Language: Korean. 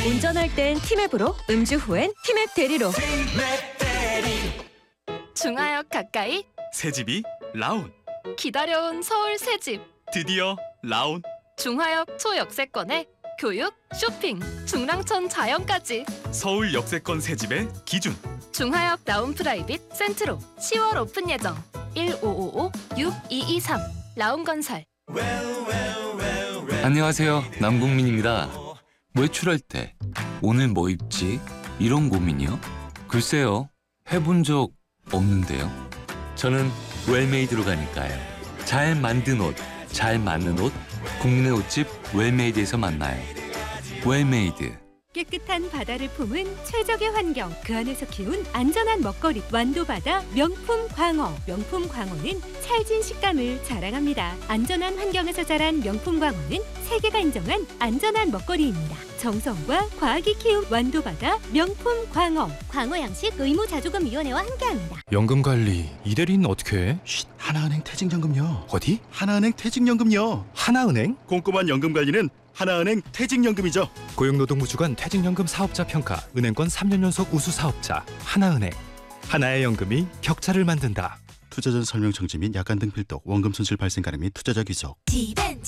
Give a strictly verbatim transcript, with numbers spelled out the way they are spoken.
운전할 땐 티맵으로, 음주 후엔 티맵 대리로. 중하역 가까이 새집이 라온. 기다려온 서울 새집. 드디어 라온. 중하역 초역세권에 교육, 쇼핑, 중랑천 자연까지. 서울 역세권 새집의 기준. 중하역 라온 프라이빗 센트로 시월 오픈 예정. 일오오오 육이이삼 라온건설. 안녕하세요, 남궁민입니다. 외출할 때 오늘 뭐 입지? 이런 고민이요? 글쎄요, 해본 적 없는데요. 저는 웰메이드로 가니까요. 잘 만든 옷, 잘 맞는 옷, 국내 옷집 웰메이드에서 만나요. 웰메이드. 깨끗한 바다를 품은 최적의 환경, 그 안에서 키운 안전한 먹거리. 완도바다 명품 광어. 명품 광어는 찰진 식감을 자랑합니다. 안전한 환경에서 자란 명품 광어는 세계가 인정한 안전한 먹거리입니다. 정성과 과학이 키운 완도바다 명품 광어. 광어 양식 의무자조금위원회와 함께합니다. 연금관리 이대리는 어떻게 해? 쉿, 하나은행 퇴직연금요. 어디? 하나은행 퇴직연금요. 하나은행? 꼼꼼한 연금관리는 하나은행 퇴직연금이죠. 고용노동부 주관 퇴직연금 사업자 평가 은행권 삼 년 연속 우수 사업자 하나은행. 하나의 연금이 격차를 만든다. 투자 전 설명 정지 및 약관 등 필독, 원금 손실 발생 가능 및 투자자 귀속.